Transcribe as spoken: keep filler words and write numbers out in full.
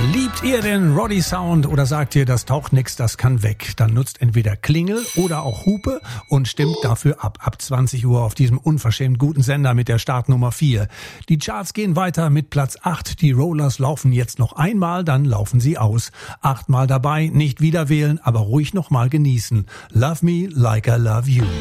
Liebt ihr den Roddy Sound oder sagt ihr, das taucht nix, das kann weg? Dann nutzt entweder Klingel oder auch Hupe und stimmt dafür ab. Ab zwanzig Uhr auf diesem unverschämt guten Sender mit der Startnummer vier. Die Charts gehen weiter mit Platz acht. Die Rollers laufen jetzt noch einmal, dann laufen sie aus. Achtmal dabei, nicht wieder wählen, aber ruhig nochmal genießen. Love Me Like I Love You.